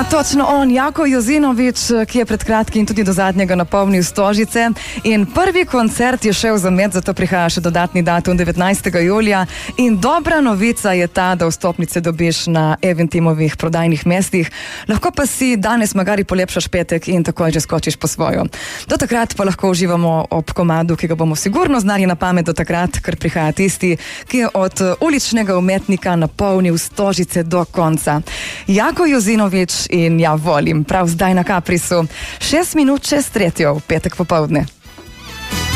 Ja, točno on, Jako Jozinović, ki je pred kratkim tudi do zadnjega napolnil Stožice in prvi koncert je šel za med, zato prihaja še dodatni datum 19. julija in dobra novica je ta, da vstopnice dobiš na Eventimovih prodajnih mestih, lahko pa si danes magari polepšaš petek in takoj že skočiš po svojo. Do takrat pa lahko uživamo ob komadu, ki ga bomo sigurno znali na pamet do takrat, ker prihaja tisti, ki je od uličnega umetnika napolnil Stožice do konca. Jako Jozinović in ja, volim, prav zdaj na Kaprisu. 6 minut čez 3, v petek popoldne.